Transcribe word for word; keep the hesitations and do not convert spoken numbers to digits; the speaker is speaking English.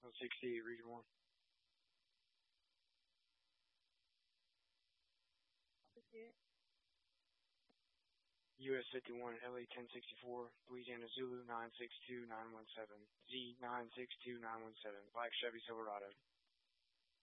sixty-eight, Region one. U S fifty-one, L A ten sixty-four, Louisiana Zulu nine six two nine one seven, Z nine six two nine one seven, Black Chevy Silverado.